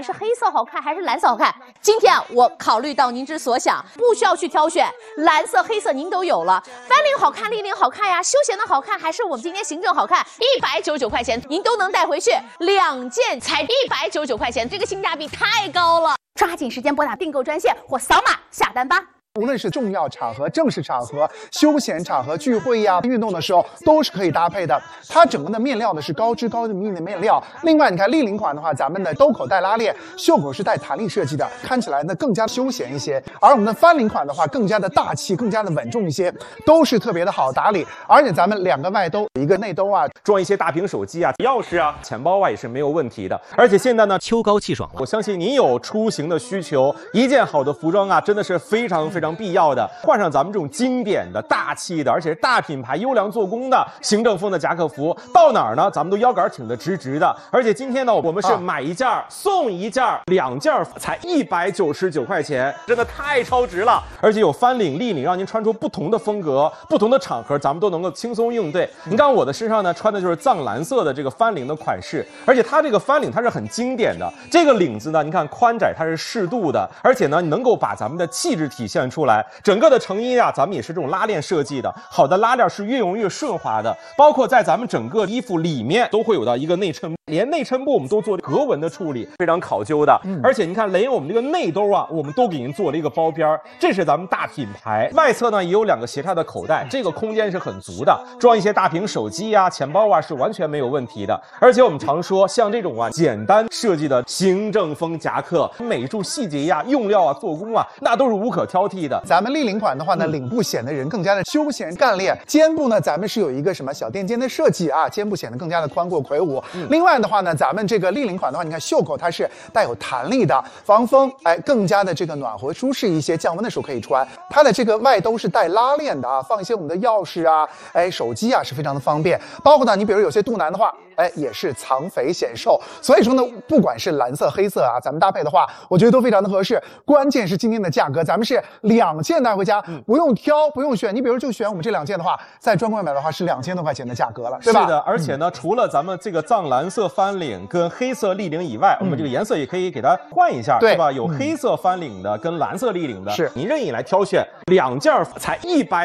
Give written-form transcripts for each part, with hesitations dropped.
是黑色好看还是蓝色好看？今天我考虑到您之所想，不需要去挑选，蓝色、黑色您都有了。翻领好看，立领好看呀，休闲的好看，还是我们今天行政好看？199块钱您都能带回去，2件才199块钱，这个性价比太高了。抓紧时间拨打订购专线或扫码下单吧。 无论是重要场合、正式场合、休闲场合、聚会呀、运动的时候，都是可以搭配的。它整个的面料呢是高织高密的面料。另外，你看立领款的话，咱们的兜口带拉链，袖口是带弹力设计的，看起来呢更加休闲一些。而我们的翻领款的话，更加的大气，更加的稳重一些，都是特别的好打理。而且咱们2个外兜，一个内兜啊， 装一些大屏手机啊、钥匙啊、钱包啊也是没有问题的。而且现在呢， 秋高气爽了， 我相信您有出行的需求，一件好的服装啊，真的是非常必要的。换上咱们这种经典的大气的，而且是大品牌优良做工的行政风的夹克服，到哪儿呢咱们都腰杆挺得直直的。而且今天呢，我们是买1件送1件，2件才199块钱，真的太超值了。而且有翻领、立领，让您穿出不同的风格、不同的场合，咱们都能够轻松应对。您看我的身上呢，穿的就是藏蓝色的这个翻领的款式，而且它这个翻领它是很经典的，这个领子呢，你看宽窄它是适度的，而且呢，能够把咱们的气质体现出来。整个的成衣啊，咱们也是这种拉链设计的，好的拉链是越用越顺滑的，包括在咱们整个衣服里面都会有到一个内衬部，连内衬部我们都做格纹的处理，非常考究的。而且你看，连我们这个内兜啊，我们都给您做了一个包边，这是咱们大品牌。外侧呢也有2个斜插的口袋，这个空间是很足的，装一些大屏手机啊、钱包啊是完全没有问题的。而且我们常说，像这种啊简单设计的行政风夹克，每处细节呀、用料啊、做工啊，那都是无可挑剔的。 咱们立领款的话呢，领部显得人更加的休闲干练，肩部呢咱们是有一个什么小垫肩的设计啊，肩部显得更加的宽阔魁梧。另外的话呢，咱们这个立领款的话，你看袖口它是带有弹力的，防风，更加的这个暖和舒适一些，降温的时候可以穿。它的这个外兜是带拉链的啊，放一些我们的钥匙啊，手机啊是非常的方便。包括呢，你比如有些肚腩的话，也是藏肥显瘦。所以说呢，不管是蓝色、黑色啊，咱们搭配的话，我觉得都非常的合适。关键是今天的价格，咱们是2件带回家，不用挑，不用选。你比如就选我们这2件的话，在专柜买的话是2000多块钱的价格了，对吧？ 是的，而且呢，除了咱们这个藏蓝色翻领跟黑色立领以外，我们这个颜色也可以给它换一下，对吧？有黑色翻领的跟蓝色立领的，是您任意来挑选，2件才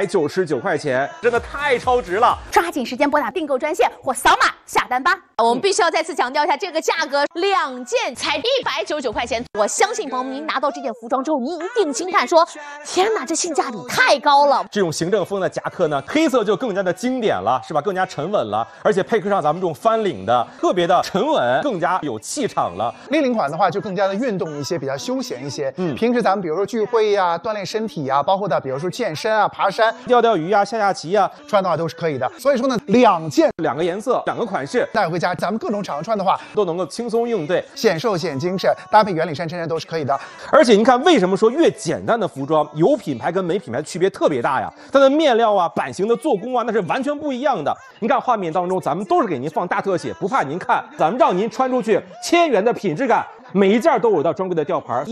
199块钱，真的太超值了。 抓紧时间拨打订购专线或扫码下单吧。我们必须要再次强调一下，这个价格2件才199块钱。我相信朋友们，您拿到这件服装之后，您一定惊叹说：“天哪，这性价比太高了！” 这种行政风的夹克呢，黑色就更加的经典了，是吧？更加沉稳了，而且配合上咱们这种翻领的，特别的沉稳，更加有气场了。 立领款的话就更加的运动一些，比较休闲一些。平时咱们比如说聚会呀、锻炼身体呀，包括的比如说健身啊、爬山、 钓钓鱼啊、下棋啊， 穿的话都是可以的。所以说呢，2件 2个颜色、2个款式带回家，咱们各种场合穿的话都能够轻松应对， 显瘦显精神，搭配圆领衫、衬衫都是可以的。 而且您看，为什么说越简单的服装有品牌跟没品牌区别特别大呀？它的面料啊、版型的做工啊，那是完全不一样的。您看画面当中，咱们都是给您放大特写，不怕您看，咱们让您穿出去1000元的品质感。每一件都有到专柜的吊牌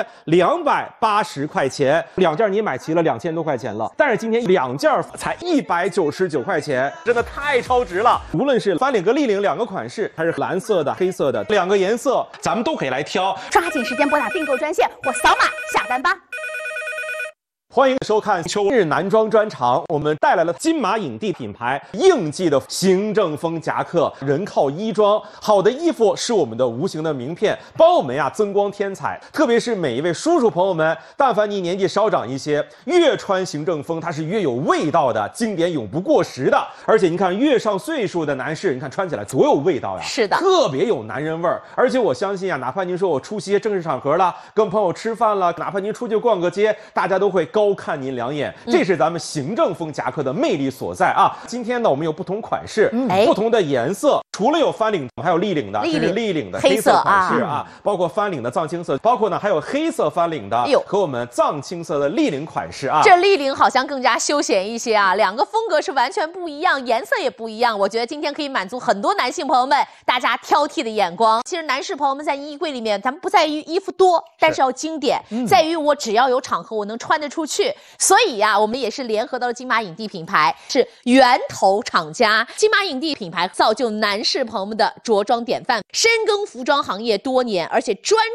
，1280块钱，2件你买齐了2000多块钱了。但是今天2件才199块钱，真的太超值了。无论是翻领和立领2个款式，还是蓝色的、黑色的2个颜色，咱们都可以来挑。 抓紧时间拨打订购专线或扫码下单吧。 欢迎收看秋日男装专场，我们带来了金马影帝品牌应季的行政风夹克，人靠衣装，好的衣服是我们的无形的名片，帮我们呀增光添彩。特别是每一位叔叔朋友们，但凡你年纪稍长一些，越穿行政风它是越有味道的，经典永不过时的。而且你看越上岁数的男士，你看穿起来多有味道呀， 是的， 特别有男人味儿。而且我相信啊，哪怕您说我出席一些正式场合了，跟朋友吃饭了，哪怕您出去逛个街，大家都会高看您2眼，这是咱们行政风夹克的魅力所在啊！今天呢，我们有不同款式，不同的颜色，除了有翻领，还有立领的，这是立领的黑色款式啊，包括翻领的藏青色，包括呢还有黑色翻领的和我们藏青色的立领款式啊。 这立领好像更加休闲一些啊，2个风格是完全不一样，颜色也不一样。我觉得今天可以满足很多男性朋友们大家挑剔的眼光。其实男士朋友们在衣柜里面，咱们不在于衣服多，但是要经典，在于我只要有场合我能穿得出去。所以呀，我们也是联合到了金马影帝品牌，是源头厂家。金马影帝品牌造就男士朋友们的着装典范，深耕服装行业多年，而且专